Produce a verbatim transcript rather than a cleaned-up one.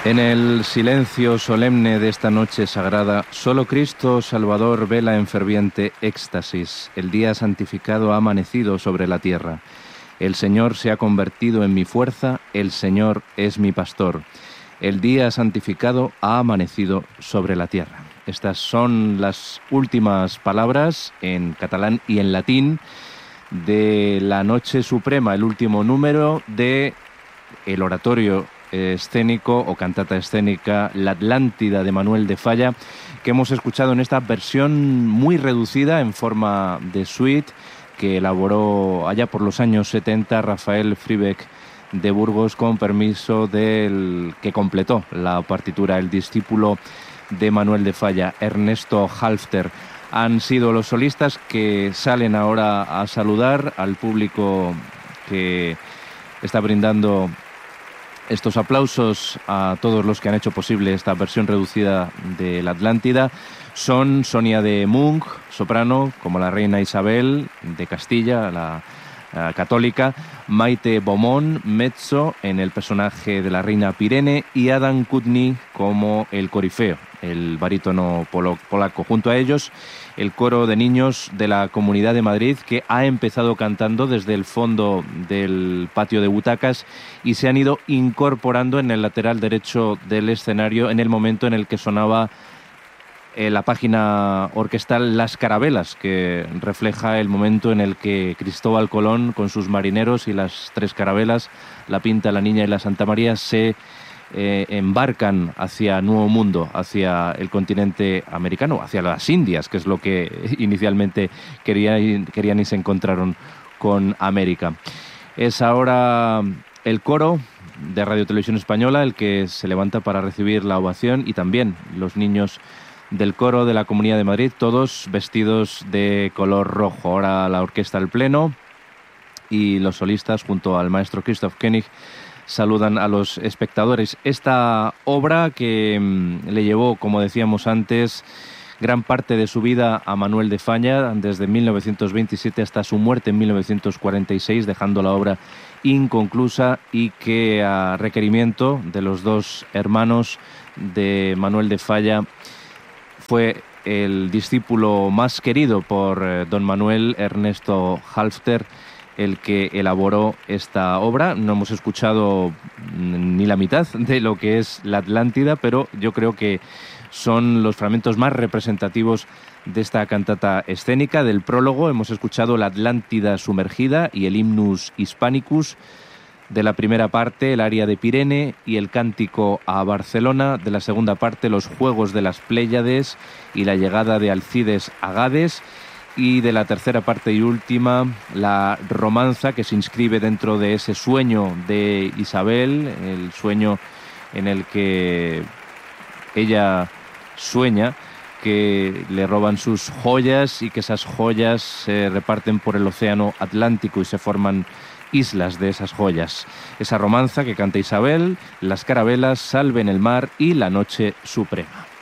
En el silencio solemne de esta noche sagrada, solo Cristo Salvador vela en ferviente éxtasis. El día santificado ha amanecido sobre la tierra. El Señor se ha convertido en mi fuerza, el Señor es mi pastor. El día santificado ha amanecido sobre la tierra. Estas son las últimas palabras en catalán y en latín de la Noche Suprema, el último número de el oratorio escénico o cantata escénica La Atlántida de Manuel de Falla, que hemos escuchado en esta versión muy reducida en forma de suite que elaboró allá por los años setenta Rafael Fribeck de Burgos, con permiso del que completó la partitura, el discípulo de Manuel de Falla, Ernesto Halffter. Han sido los solistas que salen ahora a saludar al público que está brindando estos aplausos a todos los que han hecho posible esta versión reducida de La Atlántida. Son Sonia de Munch, soprano, como la reina Isabel de Castilla, la, la católica, Maite Beaumont, mezzo, en el personaje de la reina Pirene, y Adam Kutny como el corifeo, el barítono polo, polaco. Junto a ellos, el coro de niños de la Comunidad de Madrid, que ha empezado cantando desde el fondo del patio de butacas y se han ido incorporando en el lateral derecho del escenario en el momento en el que sonaba eh, la página orquestal Las Carabelas, que refleja el momento en el que Cristóbal Colón, con sus marineros y las tres carabelas, la Pinta, la Niña y la Santa María, se Eh, embarcan hacia Nuevo Mundo, hacia el continente americano, hacia las Indias, que es lo que inicialmente querían, querían y se encontraron con América. Es ahora el coro de Radio Televisión Española el que se levanta para recibir la ovación, y también los niños del coro de la Comunidad de Madrid, todos vestidos de color rojo. Ahora la orquesta al pleno y los solistas, junto al maestro Christoph Koenig, saludan a los espectadores. Esta obra que mmm, le llevó, como decíamos antes, gran parte de su vida a Manuel de Falla, desde mil novecientos veintisiete hasta su muerte en mil novecientos cuarenta y seis, dejando la obra inconclusa, y que a requerimiento de los dos hermanos de Manuel de Falla fue el discípulo más querido por eh, don Manuel, Ernesto Halffter, el que elaboró esta obra. No hemos escuchado ni la mitad de lo que es La Atlántida, pero yo creo que son los fragmentos más representativos de esta cantata escénica. Del prólogo hemos escuchado La Atlántida sumergida y el Hymnus Hispanicus. De la primera parte, el aria de Pirene y el cántico a Barcelona. De la segunda parte, los Juegos de las Pléyades y la llegada de Alcides a Gades. Y de la tercera parte y última, la romanza, que se inscribe dentro de ese sueño de Isabel, el sueño en el que ella sueña que le roban sus joyas y que esas joyas se reparten por el océano Atlántico y se forman islas de esas joyas. Esa romanza que canta Isabel, Las Carabelas, Salve en el mar y La Noche Suprema.